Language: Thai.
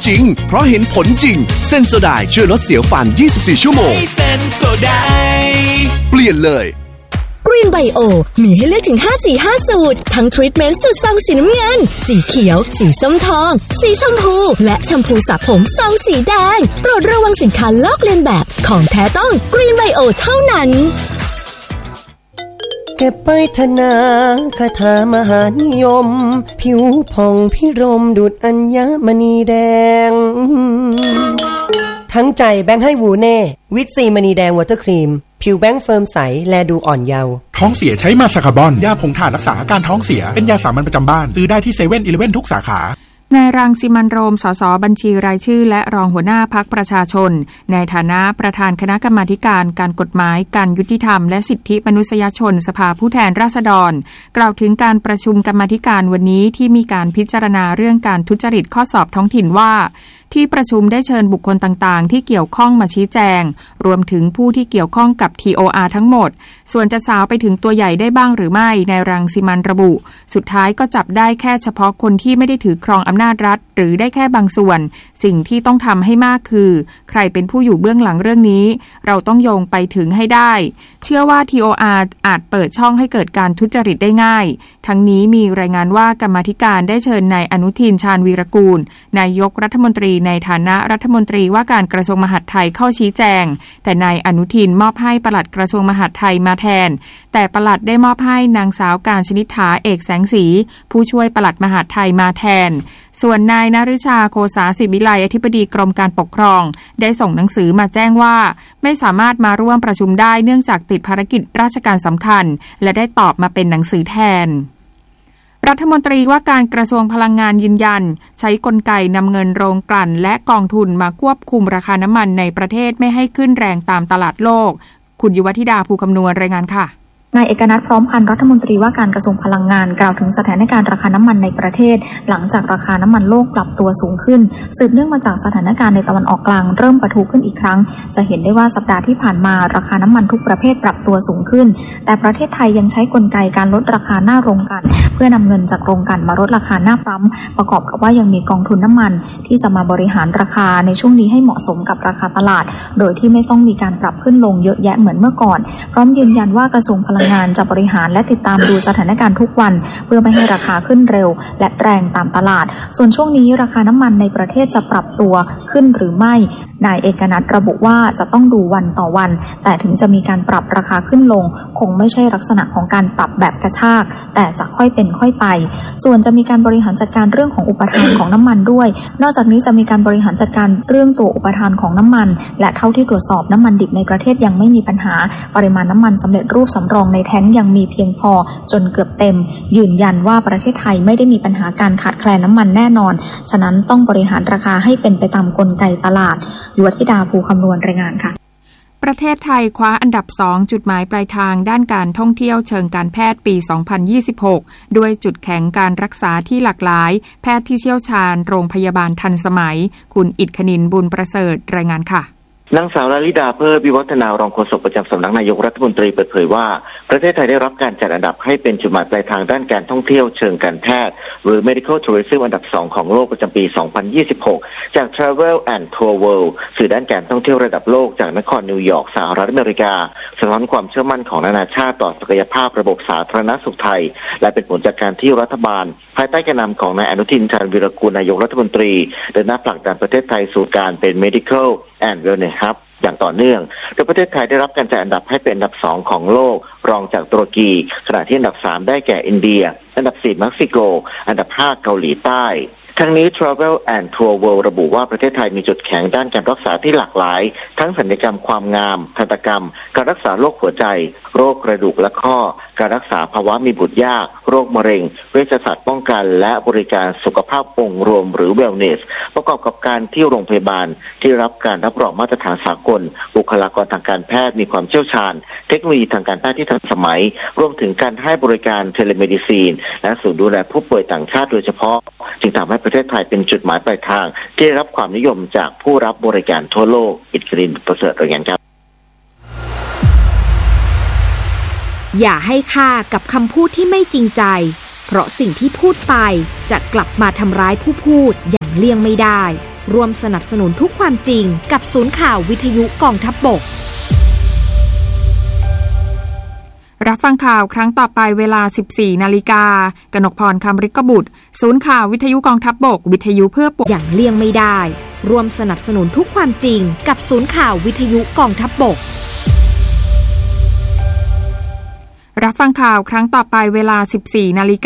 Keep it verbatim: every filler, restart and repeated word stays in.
จริงเพราะเห็นผลจริงเซนโซไดช่วยลดเสียวฟันยี่สิบสี่ชั่วโมงเซนโซไดเปลี่ยนเลย Green Bio มีให้เลือกถึงห้าสีห้าสูตรทั้งทรีทเมนต์สูตรซองสีน้ำเงินสีเขียวสีส้มทองสีชมพูและแชมพูสระผมซองสีแดงโปรดระวังสินค้าลอกเลียนแบบของแท้ต้อง Green Bio เท่านั้นเก็บไปธนาคาถามหานิยมผิวผ่องพิรมดุจอัญมณีแดงทั้งใจแบงค์ให้วูเน่วิตซีมณีแดงวอเตอร์ครีมผิวแบงค์เฟิร์มใสแลดูอ่อนเยาว์ท้องเสียใช้มาซาคาบอนยาผงถ่านรักษาอาการท้องเสียเป็นยาสามัญประจำบ้านซื้อได้ที่เซเว่นอีเลฟเว่นทุกสาขานายรังสิมันต์โรมสสบัญชีรายชื่อและรองหัวหน้าพรรคประชาชนในฐานะประธานคณะกรรมาการการกฎหมายการยุติธรรมและสิทธิมนุษยชนสภาผู้แทนราษฎรกล่าวถึงการประชุมกรรมาการวันนี้ที่มีการพิจารณาเรื่องการทุจริตข้อสอบท้องถิ่นว่าที่ประชุมได้เชิญบุคคลต่างๆที่เกี่ยวข้องมาชี้แจงรวมถึงผู้ที่เกี่ยวข้องกับ ที โอ อาร์ ทั้งหมดส่วนจะสาวไปถึงตัวใหญ่ได้บ้างหรือไม่ในรังสิมันต์ระบุสุดท้ายก็จับได้แค่เฉพาะคนที่ไม่ได้ถือครองอำนาจรัฐหรือได้แค่บางส่วนสิ่งที่ต้องทำให้มากคือใครเป็นผู้อยู่เบื้องหลังเรื่องนี้เราต้องโยงไปถึงให้ได้เชื่อว่า ที โอ อาร์ อาจเปิดช่องให้เกิดการทุจริตได้ง่ายทั้งนี้มีรายงานว่ากรรมาธิการได้เชิญนายอนุทินชาญวีรกูลนายกรัฐมนตรีในฐานะรัฐมนตรีว่าการกระทรวงมหาดไทยเข้าชี้แจงแต่นายอนุทินมอบให้ปลัดกระทรวงมหาดไทยมาแทนแต่ปลัดได้มอบให้นางสาวการชนิษฐาเอกแสงสีผู้ช่วยปลัดมหาดไทยมาแทนส่วนนายนฤชาโคสาศิวิไลอธิบดีกรมการปกครองได้ส่งหนังสือมาแจ้งว่าไม่สามารถมาร่วมประชุมได้เนื่องจากติดภารกิจราชการสำคัญและได้ตอบมาเป็นหนังสือแทนรัฐมนตรีว่าการกระทรวงพลังงานยืนยันใช้กลไกนำเงินโรงกลั่นและกองทุนมาควบคุมราคาน้ำมันในประเทศไม่ให้ขึ้นแรงตามตลาดโลกคุณยุวธิดาภูคำนวณรายงานค่ะนายเอกนัทพร้อมพันธ์รัฐมนตรีว่าการกระทรวงพลังงานกล่าวถึงสถานการณ์ราคาน้ำมันในประเทศหลังจากราคาน้ำมันโลกปรับตัวสูงขึ้นสืบเนื่องมาจากสถานการณ์ในตะวันออกกลางเริ่มปะทุขึ้นอีกครั้งจะเห็นได้ว่าสัปดาห์ที่ผ่านมาราคาน้ำมันทุกประเภทปรับตัวสูงขึ้นแต่ประเทศไทยยังใช้กลไกการลดราคาหน้าโรงกลั่นเพื่อนำเงินจากโรงกลั่นมาลดราคาหน้าปั๊มประกอบกับว่ายังมีกองทุนน้ำมันที่จะมาบริหารราคาในช่วงนี้ให้เหมาะสมกับราคาตลาดโดยที่ไม่ต้องมีการปรับขึ้นลงเยอะแยะเหมือนเมื่อก่อนพร้อมยืนยันว่ากระทรวงพลังงานจะบริหารและติดตามดูสถานการณ์ทุกวันเพื่อไม่ให้ราคาขึ้นเร็วและแรงตามตลาดส่วนช่วงนี้ราคาน้ำมันในประเทศจะปรับตัวขึ้นหรือไม่นายเอกนัทระบุว่าจะต้องดูวันต่อวันแต่ถึงจะมีการปรับราคาขึ้นลงคงไม่ใช่ลักษณะของการปรับแบบกระชากแต่จะค่อยเป็นค่อยไปส่วนจะมีการบริหารจัดการเรื่องของอุปทานของน้ำมันด้วยนอกจากนี้จะมีการบริหารจัดการเรื่องตัวอุปทานของน้ำมันและเท่าที่ตรวจสอบน้ำมันดิบในประเทศยังไม่มีปัญหาปริมาณน้ำมันสำเร็จรูปสำรองในแท้งยังมีเพียงพอจนเกือบเต็มยืนยันว่าประเทศไทยไม่ได้มีปัญหาการขาดแคลนน้ำมันแน่นอนฉะนั้นต้องบริหารราคาให้เป็นไปตามกลไกตลาดยุวธิดาภูคำนวณรายงานค่ะประเทศไทยคว้าอันดับสองจุดหมายปลายทางด้านการท่องเที่ยวเชิงการแพทย์ปีสองพันยี่สิบหกด้วยจุดแข็งการรักษาที่หลากหลายแพทย์ที่เชี่ยวชาญโรงพยาบาลทันสมัยคุณอิทคณินบุญประเสริฐรายงานค่ะนางสาวลลิดาเพิดวิวัฒนารองโฆษกประจำสำนักนายกรัฐมนตรีเปิดเผยว่าประเทศไทยได้รับการจัดอันดับให้เป็นจุดหมายปลายทางด้านการท่องเที่ยวเชิงการแพทย์หรือ medical tourism อันดับสองของโลกประจำปีสองพันยี่สิบหกจาก Travel and Tour World สื่อด้านการท่องเที่ยวระดับโลกจากนครนิวยอร์กสหรัฐอเมริกาสะท้อนความเชื่อมั่นของนานาชาติต่อศักยภาพระบบสาธารณสุขไทยและเป็นผลจากการที่รัฐบาลภายใต้การนำของนายอนุทินชาญวีรกูลนายกรัฐมนตรีเดินหน้าผลักดันประเทศไทยสู่การเป็น medical and wellness hubอย่างต่อเนื่องโดยประเทศไทยได้รับการจัดอันดับให้เป็นอันดับสองของโลกรองจากตุรกีขณะที่อันดับสามได้แก่อินเดียอันดับสี่เม็กซิโกอันดับห้าเกาหลีใต้ทั้งนี้ Travel and Tour World ระบุว่าประเทศไทยมีจุดแข็งด้านการรักษาที่หลากหลายทั้งศัลยกรรมความงามทันตกรรมการรักษาโรคหัวใจโรคกระดูกและข้อการรักษาภาวะมีบุตรยากโรคมะเร็งเวชศาสตร์ป้องกันและบริการสุขภาพองค์รวมหรือ Wellness ประกอบกับการที่โรงพยาบาลที่รับการรับรองมาตรฐานสากลบุคลากรทางการแพทย์มีความเชี่ยวชาญเทคโนโลยีทางการแพทย์ที่ทันสมัยรวมถึงการให้บริการเทเลเมดิซีนและศูนย์ดูแลผู้ป่วยต่างชาติโดยเฉพาะจึงทำให้ประเทศไทยเป็นจุดหมายปลายทางที่ได้รับความนิยมจากผู้รับบริการทั่วโลกอิทธิรินประเสริฐรายงานครับอย่าให้ค่ากับคำพูดที่ไม่จริงใจเพราะสิ่งที่พูดไปจะกลับมาทำร้ายผู้พูดอย่างเลี่ยงไม่ได้ร่วมสนับสนุนทุกความจริงกับศูนย์ข่าววิทยุกองทัพบกรับฟังข่าวครั้งต่อไปเวลา สิบสี่นาฬิกากนกพรคำฤกบุตรศูนย์ข่าววิทยุกองทัพบกวิทยุเพื่อปกอย่างเลี่ยงไม่ได้ร่วมสนับสนุนทุกความจริงกับศูนย์ข่าววิทยุกองทัพบกรับฟังข่าวครั้งต่อไปเวลา สิบสี่นาฬิกา